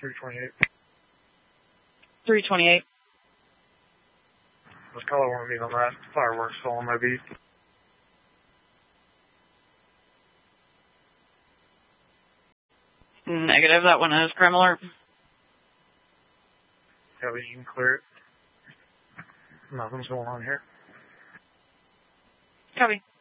328. 328. What's color want to be on that? Fireworks falling my beat. Negative, that one is crime alert. Yeah, but you can clear it. Nothing's going on here. Copy.